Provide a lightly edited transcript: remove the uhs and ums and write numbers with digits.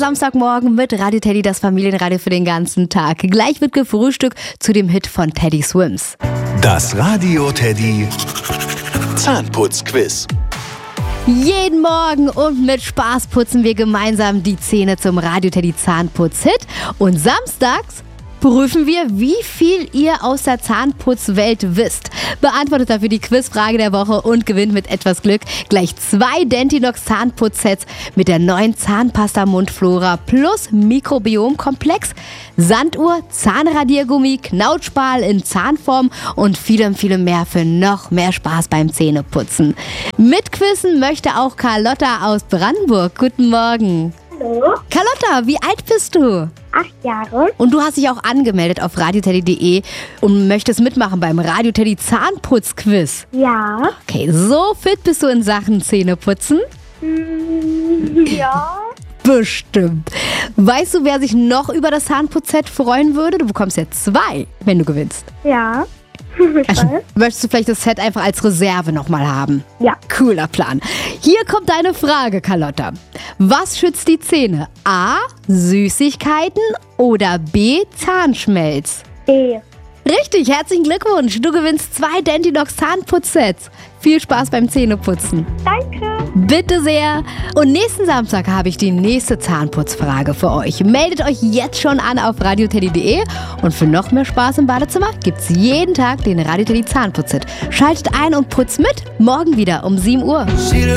Samstagmorgen mit Radio Teddy, das Familienradio für den ganzen Tag. Gleich wird gefrühstückt zu dem Hit von Teddy Swims. Das Radio Teddy Zahnputzquiz. Jeden Morgen und mit Spaß putzen wir gemeinsam die Zähne zum Radio Teddy Zahnputz-Hit. Und samstags prüfen wir, wie viel ihr aus der Zahnputzwelt wisst. Beantwortet dafür die Quizfrage der Woche und gewinnt mit etwas Glück gleich 2 Dentinox Zahnputzsets mit der neuen Zahnpasta Mundflora plus Mikrobiomkomplex, Sanduhr, Zahnradiergummi, Knautschbal in Zahnform und vielem mehr für noch mehr Spaß beim Zähneputzen. Mitquissen möchte auch Carlotta aus Brandenburg. Guten Morgen. Hallo. Carlotta, wie alt bist du? 8 Jahre. Und du hast dich auch angemeldet auf radioteddy.de und möchtest mitmachen beim Radio Teddy Zahnputzquiz. Ja. Okay, so fit bist du in Sachen Zähneputzen? Ja. Bestimmt. Weißt du, wer sich noch über das Zahnputzset freuen würde? Du bekommst ja 2, wenn du gewinnst. Ja. Also, möchtest du vielleicht das Set einfach als Reserve nochmal haben? Ja. Cooler Plan. Hier kommt deine Frage, Carlotta. Was schützt die Zähne? A. Süßigkeiten oder B. Zahnschmelz? B. Richtig, herzlichen Glückwunsch. Du gewinnst 2 Dentinox Zahnputzsets. Viel Spaß beim Zähneputzen. Danke. Bitte sehr. Und nächsten Samstag habe ich die nächste Zahnputzfrage für euch. Meldet euch jetzt schon an auf radioteddy.de. Und für noch mehr Spaß im Badezimmer gibt es jeden Tag den Radio Teddy Zahnputzset. Schaltet ein und putzt mit. Morgen wieder um 7 Uhr.